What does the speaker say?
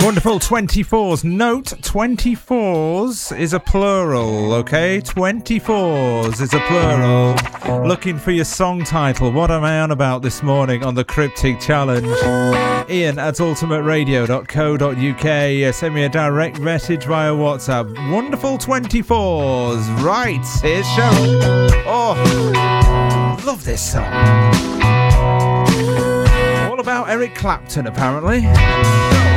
Wonderful 24s. Note 24s is a plural, okay? 24s is a plural. Looking for your song title. What am I on about this morning on the Cryptic Challenge? Ian at ultimateradio.co.uk. Send me a direct message via WhatsApp. Wonderful 24s. Right, here's Cheryl. Oh, love this song. All about Eric Clapton, apparently.